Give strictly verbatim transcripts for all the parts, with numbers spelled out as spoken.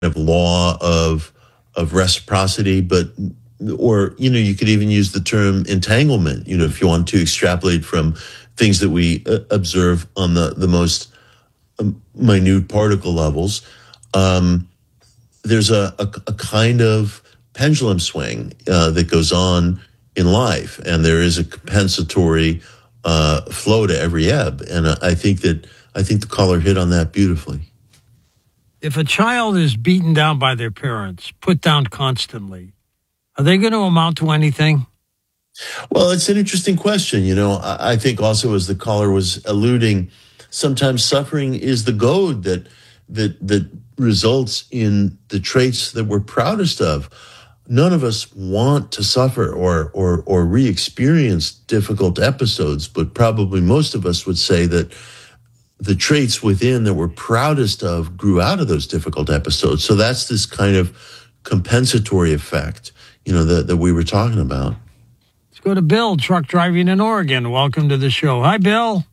of law of of reciprocity, but or you know you could even use the term entanglement. You know, if you want to extrapolate from things that we uh, observe on the the most um, minute particle levels, um, there's a, a, a kind of pendulum swing uh, that goes on in life, and there is a compensatory uh, flow to every ebb. And I, I think that I think the caller hit on that beautifully. If a child is beaten down by their parents, put down constantly, are they going to amount to anything? Well, it's an interesting question. You know, I, I think also, as the caller was alluding, sometimes suffering is the goad that that that results in the traits that we're proudest of. None of us want to suffer or or or re-experience difficult episodes, but probably most of us would say that the traits within that we're proudest of grew out of those difficult episodes. So that's this kind of compensatory effect, you know, that, that we were talking about. Let's go to Bill, truck driving in Oregon. Welcome to the show. Hi, Bill.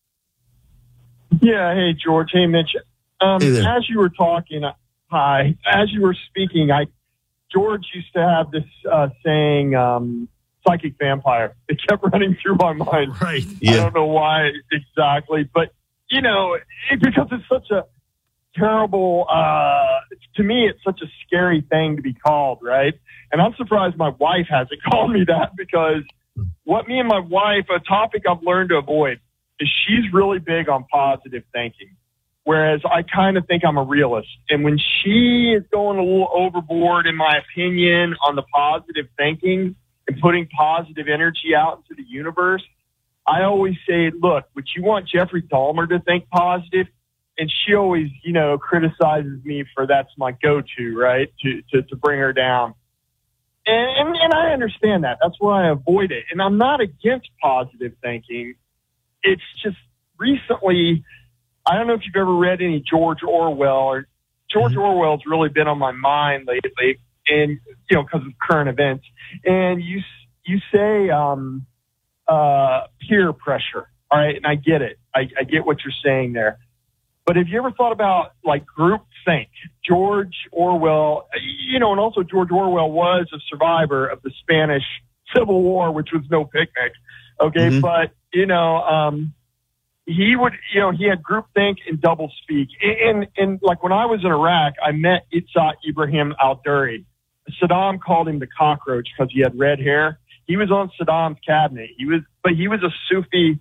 Yeah. Hey, George. Hey, Mitch. Um, Hey there. as you were talking, hi, as you were speaking, I, George used to have this uh, saying, um, psychic vampire. It kept running through my mind. Right. Yeah. I don't know why exactly, but you know, it, because it's such a terrible, uh, to me, it's such a scary thing to be called, right? And I'm surprised my wife hasn't called me that, because what me and my wife, a topic I've learned to avoid is she's really big on positive thinking, whereas I kind of think I'm a realist. And when she is going a little overboard, in my opinion, on the positive thinking and putting positive energy out into the universe, I always say, look, would you want Jeffrey Dahmer to think positive? And she always, you know, criticizes me for that's my go-to, right, to, to, to bring her down. And, and, and I understand that. That's why I avoid it. And I'm not against positive thinking. It's just recently, I don't know if you've ever read any George Orwell. or George mm-hmm. Orwell's really been on my mind lately, and, you know, because of current events. And you, you say, um, Uh, peer pressure. All right. And I get it. I, I get what you're saying there. But have you ever thought about like group think? George Orwell, you know, and also George Orwell was a survivor of the Spanish Civil War, which was no picnic. Okay. Mm-hmm. But, you know, um, he would, you know, he had group think and double speak. And, and like when I was in Iraq, I met Itzhak Ibrahim al-Duri. Saddam called him the cockroach because he had red hair. He was on Saddam's cabinet. He was, but he was a Sufi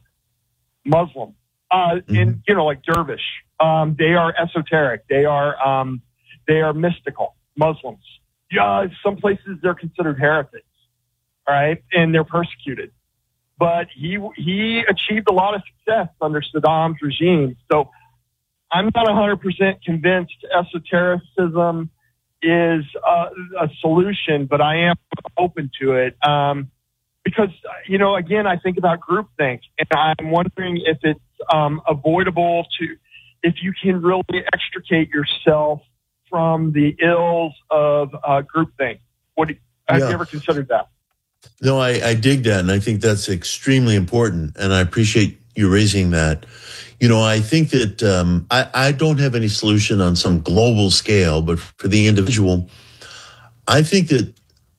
Muslim, uh, mm-hmm. and you know, like dervish. Um, they are esoteric. They are, um, they are mystical Muslims. Yeah, some places they're considered heretics. All right, and they're persecuted. But he he achieved a lot of success under Saddam's regime. So I'm not one hundred percent convinced esotericism is uh, a solution, but I am open to it. Um, because, you know, again, I think about groupthink, and I'm wondering if it's um, avoidable to, if you can really extricate yourself from the ills of uh, groupthink. What do you, have Yeah. you ever considered that? No, I, I dig that, and I think that's extremely important, and I appreciate you raising that. You know, I think that um, I, I don't have any solution on some global scale, but for the individual, I think that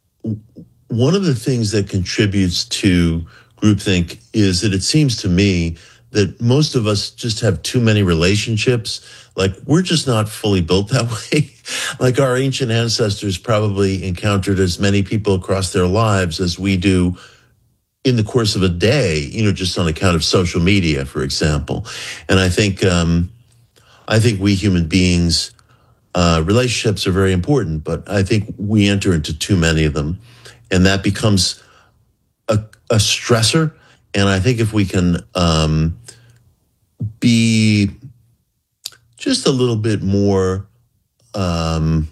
one of the things that contributes to groupthink is that it seems to me that most of us just have too many relationships. Like, we're just not fully built that way. Like, our ancient ancestors probably encountered as many people across their lives as we do in the course of a day, you know, just on account of social media, for example. And I think, um, I think we human beings, uh, relationships are very important, but I think we enter into too many of them, and that becomes a, a stressor. And I think if we can, um, be just a little bit more, um,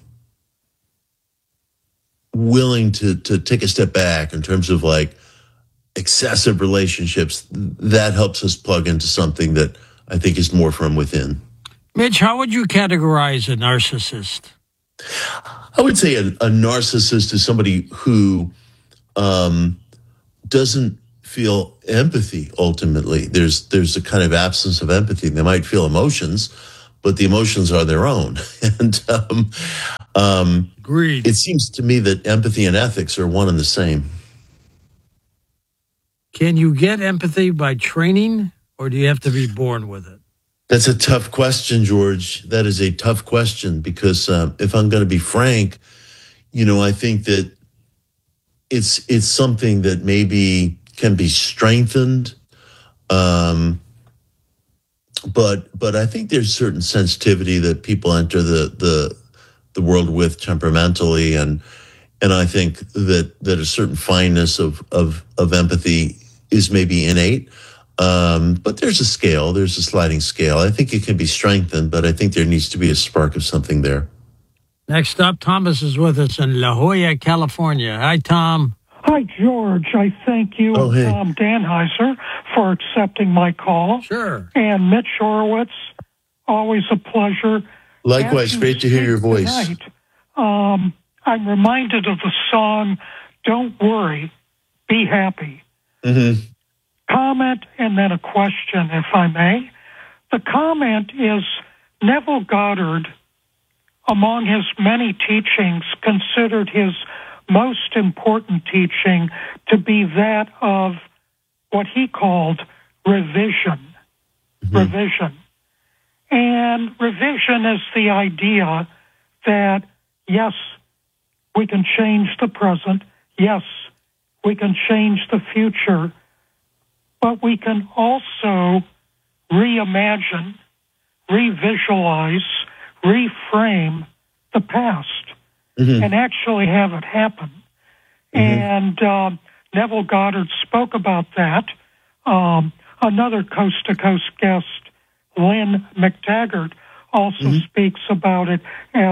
willing to, to take a step back in terms of like, excessive relationships, that helps us plug into something that I think is more from within. Mitch, how would you categorize a narcissist? I would say a, a narcissist is somebody who um, doesn't feel empathy. Ultimately, there's there's a kind of absence of empathy. They might feel emotions, but the emotions are their own. And um, um, Agreed. it seems to me that empathy and ethics are one and the same. Can you get empathy by training, or do you have to be born with it? That's a tough question, George. That is a tough question because uh, if I'm going to be frank, you know, I think that it's it's something that maybe can be strengthened, um, but but I think there's certain sensitivity that people enter the the the world with temperamentally, and and I think that that a certain fineness of of of empathy is maybe innate. Um, but there's a scale, there's a sliding scale. I think it can be strengthened, but I think there needs to be a spark of something there. Next up, Thomas is with us in La Jolla, California. Hi, Tom. Hi, George. I thank you, Oh, hey. Tom Danheiser, for accepting my call. Sure. And Mitch Horowitz, always a pleasure. Likewise, As you great to hear your speak voice. tonight, um, I'm reminded of the song, Don't Worry, Be Happy. Mm-hmm. Comment and then a question, if I may. The comment is Neville Goddard, among his many teachings, considered his most important teaching to be that of what he called revision. Mm-hmm. Revision. And revision is the idea that, yes, we can change the present. Yes, we can change the future. But we can also reimagine, revisualize, reframe the past, mm-hmm. and actually have it happen. Mm-hmm. And uh, Neville Goddard spoke about that. Um, another coast-to-coast guest, Lynn McTaggart, also mm-hmm. speaks about it as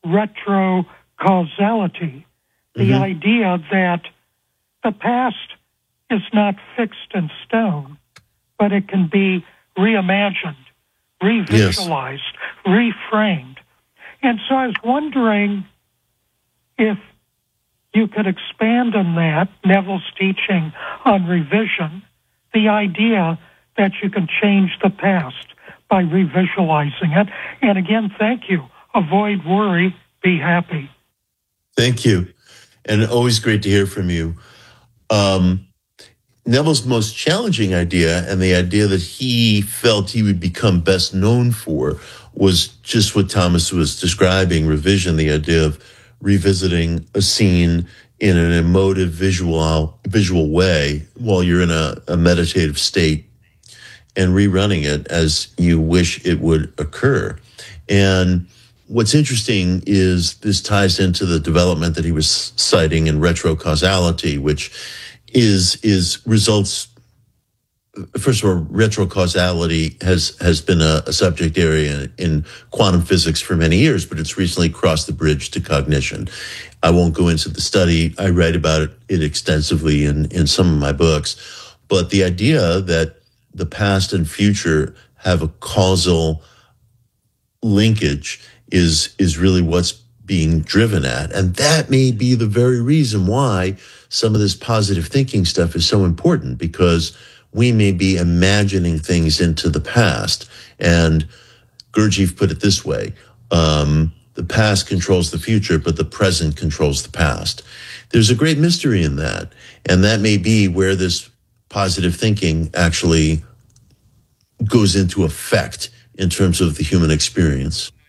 retrocausality, the mm-hmm. idea that the past is not fixed in stone, but it can be reimagined, revisualized, yes. reframed. And so I was wondering if you could expand on that, Neville's teaching on revision, the idea that you can change the past by revisualizing it. And again, thank you. Avoid worry, be happy. Thank you. And always great to hear from you. Um, Neville's most challenging idea, and the idea that he felt he would become best known for, was just what Thomas was describing, revision, the idea of revisiting a scene in an emotive visual visual way while you're in a, a meditative state and rerunning it as you wish it would occur. And what's interesting is this ties into the development that he was citing in retrocausality, which is is results. First of all, retrocausality has has been a, a subject area in quantum physics for many years, but it's recently crossed the bridge to cognition. I won't go into the study. I write about it, it extensively in, in some of my books. But the idea that the past and future have a causal linkage is is really what's being driven at. And that may be the very reason why some of this positive thinking stuff is so important, because we may be imagining things into the past. And Gurdjieff put it this way, um, the past controls the future, but the present controls the past. There's a great mystery in that. And that may be where this positive thinking actually goes into effect in terms of the human experience.